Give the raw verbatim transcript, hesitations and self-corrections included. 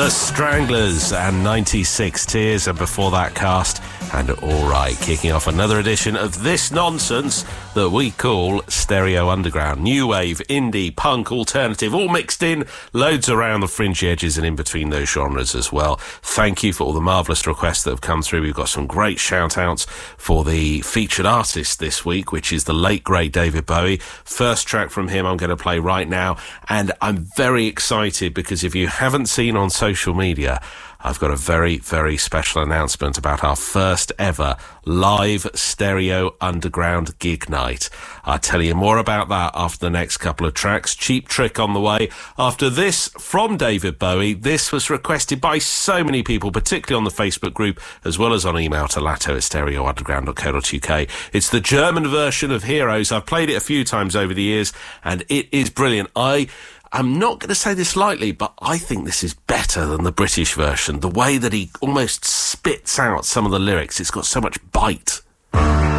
The Stranglers and ninety-six Tears, and before that Cast and All Right, kicking off another edition of this nonsense that we call Stereo Underground. New wave, indie, punk, alternative, all mixed in, loads around the fringe edges and in between those genres as well. Thank you for all the marvellous requests that have come through. We've got some great shout-outs for the featured artist this week, which is the late, great David Bowie. First track from him I'm going to play right now, and I'm very excited because if you haven't seen on social media, I've got a very, very special announcement about our first ever live Stereo Underground gig night. I'll tell you more about that after the next couple of tracks. Cheap Trick on the way. After this, from David Bowie, this was requested by so many people, particularly on the Facebook group, as well as on email to latto at stereo underground dot co dot uk. It's the German version of Heroes. I've played it a few times over the years, and it is brilliant. I... I'm not going to say this lightly, but I think this is better than the British version. The way that he almost spits out some of the lyrics, it's got so much bite.